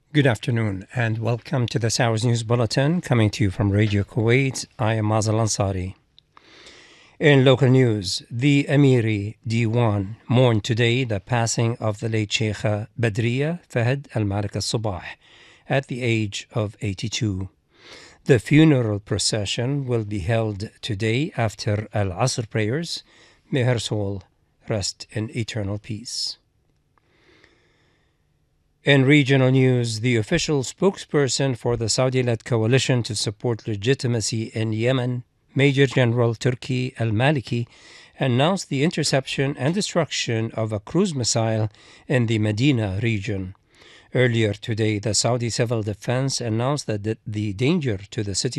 Good afternoon and welcome to the Sawas News Bulletin coming to you from Radio Kuwait. I am Mazal Ansari. In local news, the Amiri Diwan mourned today the passing of the late Sheikha Badriya Fahad Al Malik Al Sabah at the age of 82. The funeral procession will be held today after Al Asr prayers. May her soul rest in eternal peace. In regional news, the official spokesperson for the Saudi-led coalition to support legitimacy in Yemen, Major General Turki al-Maliki, announced the interception and destruction of a cruise missile in the Medina region. Earlier today, the Saudi Civil Defense announced that the danger to the city